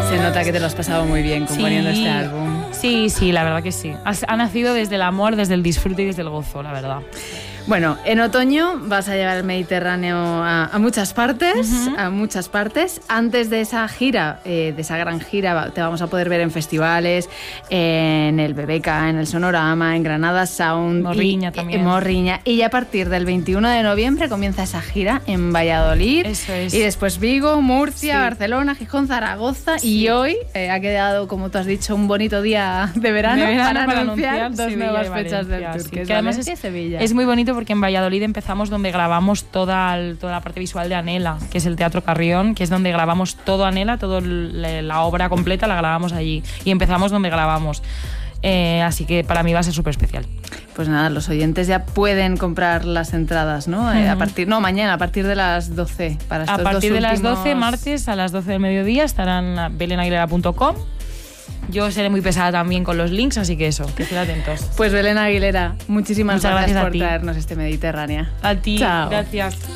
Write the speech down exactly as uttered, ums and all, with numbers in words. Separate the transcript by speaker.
Speaker 1: Se nota que te lo has pasado muy bien componiendo
Speaker 2: Sí.
Speaker 1: este álbum.
Speaker 2: Sí, sí, la verdad que sí. Ha, ha nacido desde el amor, desde el disfrute y desde el gozo, la verdad.
Speaker 1: Bueno, en otoño vas a llevar el Mediterráneo a, a muchas partes, uh-huh. a muchas partes. Antes de esa gira, eh, de esa gran gira, te vamos a poder ver en festivales, en el B B K, en el Sonorama, en Granada Sound.
Speaker 2: Morriña
Speaker 1: y,
Speaker 2: también.
Speaker 1: En Morriña. Y a partir del veintiuno de noviembre comienza esa gira en Valladolid.
Speaker 2: Eso es.
Speaker 1: Y después Vigo, Murcia,
Speaker 2: sí.
Speaker 1: Barcelona, Gijón, Zaragoza.
Speaker 2: Sí.
Speaker 1: Y hoy eh, ha quedado, como tú has dicho, un bonito día de verano,
Speaker 2: de verano
Speaker 1: para,
Speaker 2: para
Speaker 1: anunciar,
Speaker 2: anunciar
Speaker 1: dos
Speaker 2: Sevilla
Speaker 1: nuevas
Speaker 2: y
Speaker 1: fechas del
Speaker 2: Valencia,
Speaker 1: tour.
Speaker 2: sí.
Speaker 1: Que es
Speaker 2: Que además
Speaker 1: Valencia
Speaker 2: es,
Speaker 1: y Sevilla.
Speaker 2: es muy bonito porque en Valladolid empezamos donde grabamos toda, el, toda la parte visual de Anhela, que es el Teatro Carrión, que es donde grabamos todo Anhela, toda la obra completa la grabamos allí. Y empezamos donde grabamos. Eh, así que para mí va a ser súper especial.
Speaker 1: Pues nada, los oyentes ya pueden comprar las entradas, ¿no? Uh-huh. Eh, a partir, no, mañana, a partir de las doce. Para estos
Speaker 2: a partir
Speaker 1: dos
Speaker 2: de
Speaker 1: últimos...
Speaker 2: las doce, martes, a las doce del mediodía, estarán a belén aguilera punto com. Yo seré muy pesada también con los links, así que eso, que estén atentos.
Speaker 1: Pues Belén Aguilera, muchísimas
Speaker 2: Muchas
Speaker 1: gracias,
Speaker 2: gracias
Speaker 1: por
Speaker 2: a ti.
Speaker 1: traernos este Mediterráneo.
Speaker 2: A ti,
Speaker 1: Chao.
Speaker 2: Gracias.